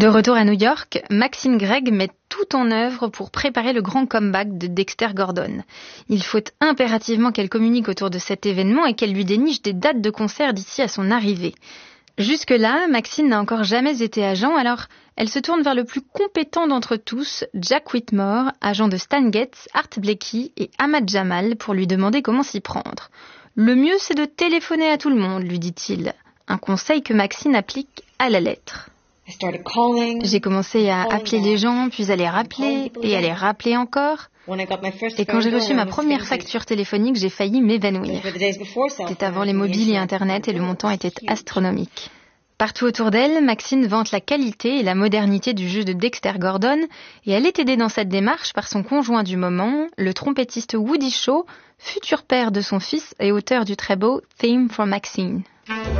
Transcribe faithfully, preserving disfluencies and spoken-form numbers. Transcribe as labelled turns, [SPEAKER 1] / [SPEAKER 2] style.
[SPEAKER 1] De retour à New York, Maxine Greig met tout en œuvre pour préparer le grand comeback de Dexter Gordon. Il faut impérativement qu'elle communique autour de cet événement et qu'elle lui déniche des dates de concert d'ici à son arrivée. Jusque-là, Maxine n'a encore jamais été agent, alors elle se tourne vers le plus compétent d'entre tous, Jack Whitmore, agent de Stan Getz, Art Blakey et Ahmad Jamal, pour lui demander comment s'y prendre. Le mieux, c'est de téléphoner à tout le monde, lui dit-il. Un conseil que Maxine applique à la lettre. J'ai commencé à appeler les gens, puis à les rappeler, et à les rappeler encore. Et quand j'ai reçu ma première facture téléphonique, j'ai failli m'évanouir. C'était avant les mobiles et Internet, et le montant était astronomique. Partout autour d'elle, Maxine vante la qualité et la modernité du jeu de Dexter Gordon, et elle est aidée dans cette démarche par son conjoint du moment, le trompettiste Woody Shaw, futur père de son fils et auteur du très beau Theme for Maxine.